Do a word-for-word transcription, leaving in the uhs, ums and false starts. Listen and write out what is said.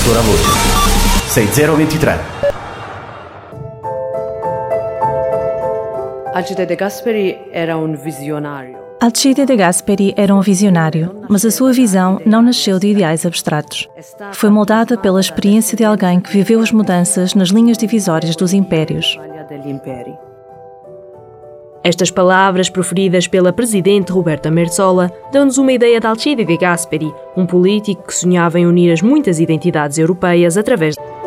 Ora voce. sei zero due tre. Alcide De Gasperi era um visionário. Alcide De Gasperi era um visionário, mas a sua visão não nasceu de ideais abstratos. Foi moldada pela experiência de alguém que viveu as mudanças nas linhas divisórias dos impérios. Estas palavras, proferidas pela presidente Roberta Metsola, dão-nos uma ideia de Alcide De Gasperi, um político que sonhava em unir as muitas identidades europeias através de